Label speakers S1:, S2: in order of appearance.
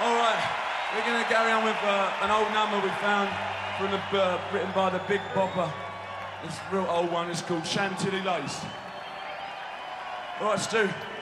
S1: All right, we're going to carry on with an old number we found from written by the Big Bopper. It's a real old one. It's called Chantilly Lace. All right, Stu.